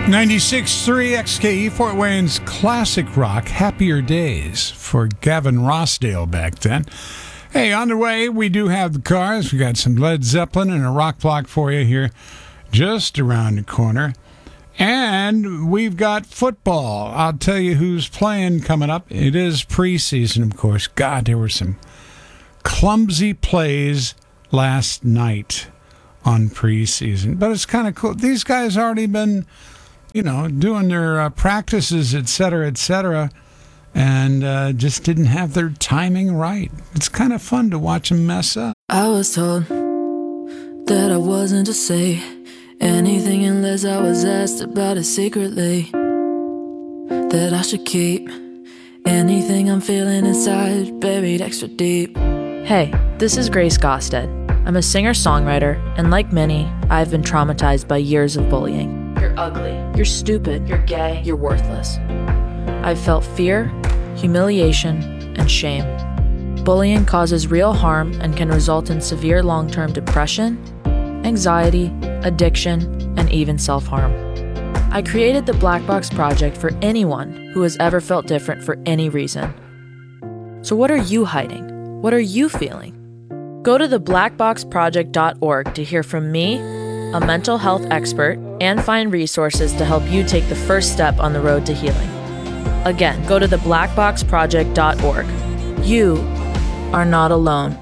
96.3 XKE, Fort Wayne's classic rock, Happier Days, for Gavin Rossdale back then. Hey, on the way, we do have the cars. We got some Led Zeppelin and a rock block for you here just around the corner. And we've got football. I'll tell you who's playing coming up. It is preseason, of course. God, there were some clumsy plays last night on preseason. But it's kind of cool. These guys already been, doing their practices, et cetera, and just didn't have their timing right. It's kind of fun to watch them mess up. I was told that I wasn't to say anything unless I was asked about it secretly, that I should keep anything I'm feeling inside buried extra deep. Hey, this is Grace Gosted. I'm a singer-songwriter, and like many, I've been traumatized by years of bullying. You're ugly, you're stupid, you're gay, you're worthless. I've felt fear, humiliation, and shame. Bullying causes real harm and can result in severe long-term depression, anxiety, addiction, and even self-harm. I created the Black Box Project for anyone who has ever felt different for any reason. So what are you hiding? What are you feeling? Go to theblackboxproject.org to hear from me, a mental health expert, and find resources to help you take the first step on the road to healing. Again, go to theblackboxproject.org. You are not alone.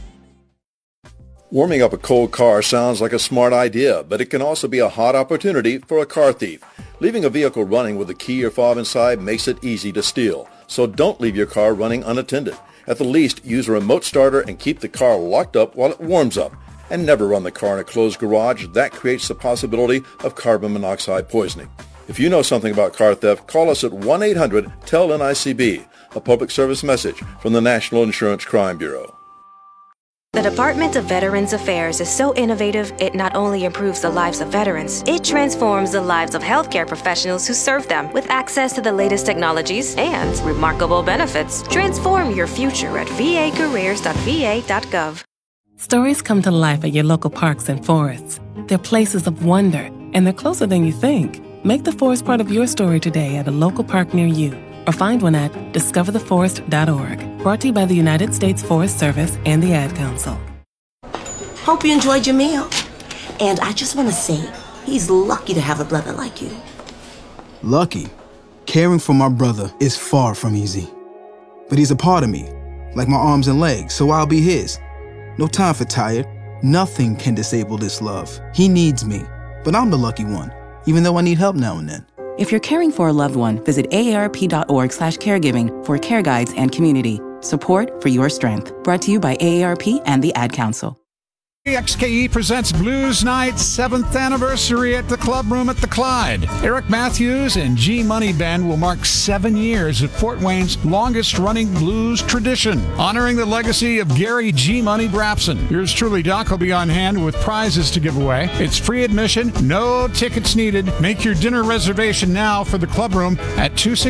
Warming up a cold car sounds like a smart idea, but it can also be a hot opportunity for a car thief. Leaving a vehicle running with a key or fob inside makes it easy to steal. So don't leave your car running unattended. At the least, use a remote starter and keep the car locked up while it warms up. And never run the car in a closed garage. That creates the possibility of carbon monoxide poisoning. If you know something about car theft, call us at 1-800-TEL-NICB, a public service message from the National Insurance Crime Bureau. The Department of Veterans Affairs is so innovative, it not only improves the lives of veterans, it transforms the lives of healthcare professionals who serve them with access to the latest technologies and remarkable benefits. Transform your future at vacareers.va.gov. Stories come to life at your local parks and forests. They're places of wonder, and they're closer than you think. Make the forest part of your story today at a local park near you, or find one at discovertheforest.org. Brought to you by the United States Forest Service and the Ad Council. Hope you enjoyed your meal. And I just want to say, he's lucky to have a brother like you. Lucky? Caring for my brother is far from easy. But he's a part of me, like my arms and legs, so I'll be his. No time for tired. Nothing can disable this love. He needs me, but I'm the lucky one, even though I need help now and then. If you're caring for a loved one, visit aarp.org/caregiving for care guides and community support for your strength. Brought to you by AARP and the Ad Council. XKE presents Blues Night 7th anniversary at the Club Room at the Clyde. Eric Matthews and G Money Band will mark 7 years of Fort Wayne's longest-running blues tradition, honoring the legacy of Gary G Money Brapson. Yours truly, Doc, will be on hand with prizes to give away. It's free admission, no tickets needed. Make your dinner reservation now for the Club Room at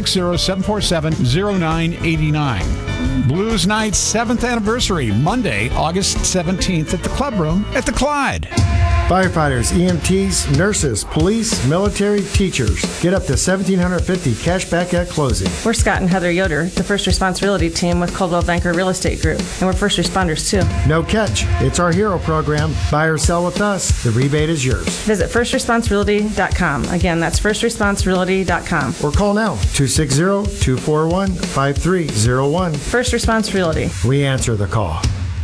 260-747-0989. Blues Night 7th anniversary, Monday, August 17th at the Club Room at the Clyde. Firefighters, EMTs, nurses, police, military, teachers. Get up to $1,750 cash back at closing. We're Scott and Heather Yoder, the First Response Realty team with Coldwell Banker Real Estate Group. And we're first responders, too. No catch. It's our hero program. Buy or sell with us. The rebate is yours. Visit firstresponserealty.com. Again, that's firstresponserealty.com. Or call now, 260-241-5301. First Response Realty. We answer the call.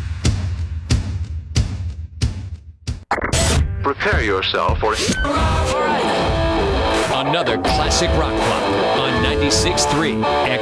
Prepare yourself for another classic rock block on 96.3